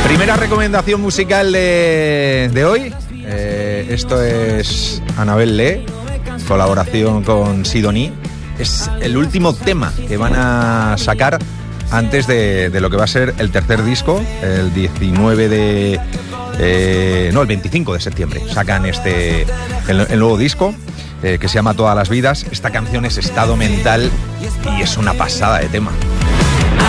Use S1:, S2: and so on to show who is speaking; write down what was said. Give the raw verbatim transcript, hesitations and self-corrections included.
S1: Primera recomendación musical de, de hoy. Eh, esto es Anabel Lee, colaboración con Sidoní. Es el último tema que van a sacar antes de, de lo que va a ser el tercer disco, el diecinueve de... Eh, no, el veinticinco de septiembre sacan este el, el nuevo disco, eh, que se llama Todas las vidas. Esta canción es Estado Mental y es una pasada de tema.